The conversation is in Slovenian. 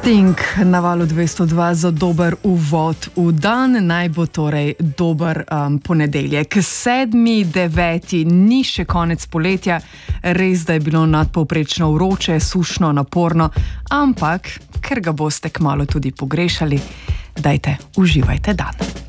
Sting na valu 202 za dober uvod v dan, naj bo torej dober ponedeljek. 7.9. ni še konec poletja, res da je bilo nadpovprečno vroče, sušno, naporno, ampak ker ga boste kmalu tudi pogrešali, dajte, uživajte dan.